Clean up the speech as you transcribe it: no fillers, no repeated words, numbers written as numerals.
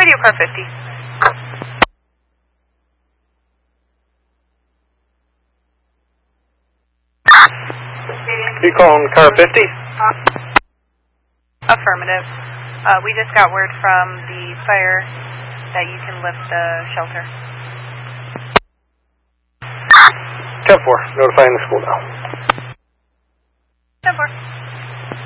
Radio car 50. You calling car 50? Affirmative. We just got word from the fire that you can lift the shelter. 10-4, notifying the school now.